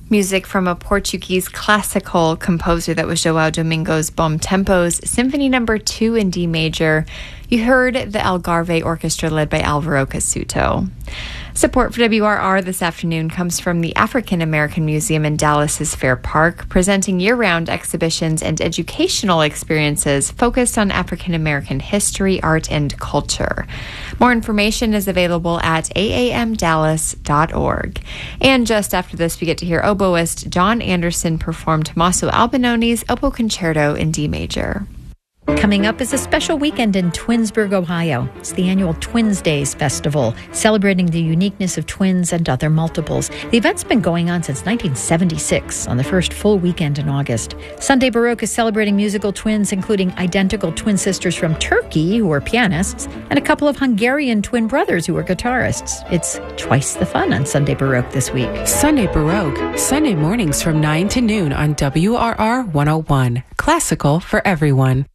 Music from a Portuguese classical composer that was João Domingo's Bom Tempos, Symphony No. 2 in D major. You heard the Algarve Orchestra led by Alvaro Casuto. Support for WRR this afternoon comes from the African American Museum in Dallas's Fair Park, presenting year-round exhibitions and educational experiences focused on African American history, art, and culture. More information is available at aamdallas.org. And just after this, we get to hear oboist John Anderson perform Tommaso Albinoni's Oboe Concerto in D major. Coming up is a special weekend in Twinsburg, Ohio. It's the annual Twins Days Festival, celebrating the uniqueness of twins and other multiples. The event's been going on since 1976, on the first full weekend in August. Sunday Baroque is celebrating musical twins, including identical twin sisters from Turkey, who are pianists, and a couple of Hungarian twin brothers who are guitarists. It's twice the fun on Sunday Baroque this week. Sunday Baroque, Sunday mornings from 9 to noon on WRR 101. Classical for everyone.